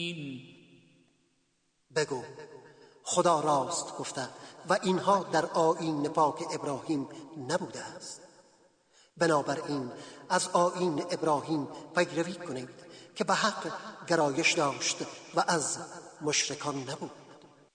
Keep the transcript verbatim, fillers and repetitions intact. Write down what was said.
بگو خدا راست گفته و اینها در آیین پاک ابراهیم نبوده است. بنابراین از آیین ابراهیم پیروی کنید که به حق گرایش داشت و از مشرکان نبود.